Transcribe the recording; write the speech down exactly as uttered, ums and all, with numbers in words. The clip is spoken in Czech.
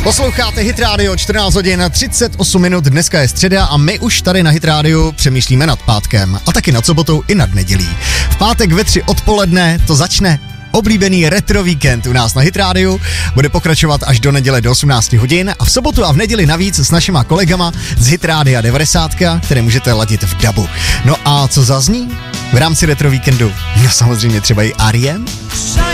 Posloucháte Hit Radio, čtrnáct hodin třicet osm minut, dneska je středa a my už tady na Hit Radio přemýšlíme nad pátkem a taky nad sobotou i nad nedělí. V pátek ve tři odpoledne to začne. Oblíbený retro víkend u nás na Hit Radio bude pokračovat až do neděle do osmnáct hodin a v sobotu a v neděli navíc s našima kolegama z Hit Rádia devadesát, které můžete ladit v dabu. No a co zazní v rámci retro víkendu? No samozřejmě třeba i R E M.